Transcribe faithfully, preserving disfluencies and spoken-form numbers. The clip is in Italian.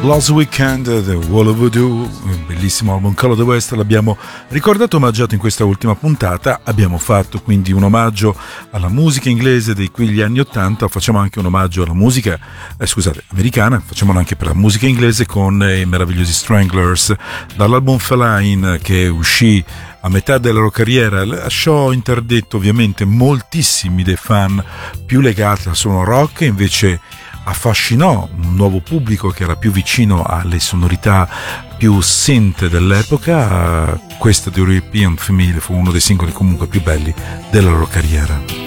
Last Weekend, The Wall of Voodoo, bellissimo album Color the West, l'abbiamo ricordato, omaggiato in questa ultima puntata. Abbiamo fatto quindi un omaggio alla musica inglese di quegli anni ottanta, facciamo anche un omaggio alla musica, eh, scusate, americana, facciamolo anche per la musica inglese con i meravigliosi Stranglers, dall'album Feline che uscì a metà della loro carriera. Lasciò interdetto ovviamente moltissimi dei fan più legati al suono rock, invece affascinò un nuovo pubblico che era più vicino alle sonorità più synth dell'epoca. Questa di European Family fu uno dei singoli comunque più belli della loro carriera.